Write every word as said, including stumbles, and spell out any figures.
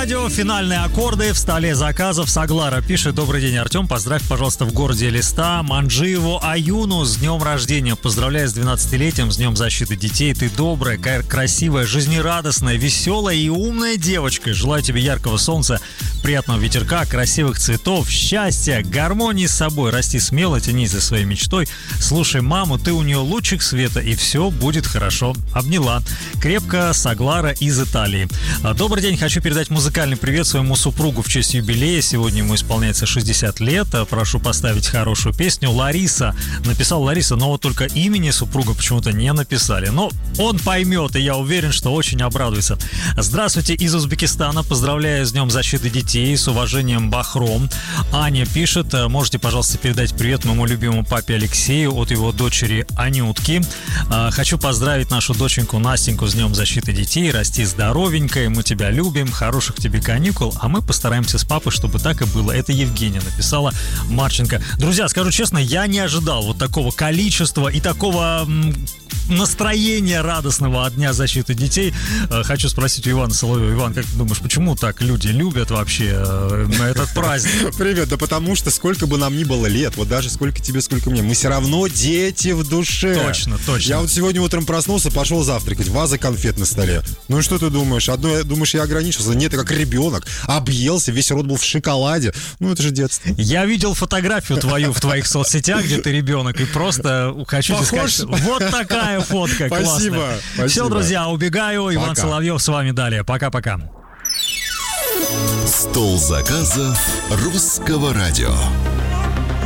радио, финальные аккорды в столе заказов. Саглара пишет: добрый день, Артем, поздравь, пожалуйста, в городе Элиста Манджиеву Аюну с днем рождения. Поздравляю с двенадцатилетием, с днем защиты детей. Ты добрая, красивая, жизнерадостная, веселая и умная девочка. Желаю тебе яркого солнца, приятного ветерка, красивых цветов, счастья, гармонии с собой. Расти смело, тянись за своей мечтой. Слушай маму, ты у нее лучик света, и все будет хорошо. Обняла. Крепко, Саглара из Италии. Добрый день, хочу передать музыкальный привет своему супругу в честь юбилея. Сегодня ему исполняется шестьдесят лет. Прошу поставить хорошую песню. Лариса. Написал Лариса, но вот только имени супруга почему-то не написали. Но он поймет, и я уверен, что очень обрадуется. Здравствуйте из Узбекистана. Поздравляю с Днем защиты детей. С уважением, Бахром. Аня пишет: можете, пожалуйста, передать привет моему любимому папе Алексею от его дочери Анютки. Хочу поздравить нашу доченьку Настеньку с Днем защиты детей. Расти здоровенькой, мы тебя любим, хороших тебе каникул, а мы постараемся с папой, чтобы так и было. Это Евгения написала Марченко. Друзья, скажу честно, я не ожидал вот такого количества и такого м- настроения радостного от Дня защиты детей. Хочу спросить у Ивана Соловьева. Иван, как ты думаешь, почему так люди любят вообще этот праздник? Привет, да потому что сколько бы нам ни было лет, вот даже сколько тебе, сколько мне, мы все равно дети в душе. Точно, точно. Я вот сегодня утром проснулся, пошел завтракать, ваза конфет на столе. Ну и что ты думаешь? Одно, думаешь, я ограничился? Нет, я как ребенок, объелся, весь рот был в шоколаде. Ну это же детство. Я видел фотографию твою в твоих соцсетях, где ты ребенок, и просто хочу тебе сказать, вот такая фотка. Спасибо, классная. спасибо. Все, друзья, убегаю. Иван Пока. Соловьев с вами далее. Пока-пока. Стол заказов русского радио.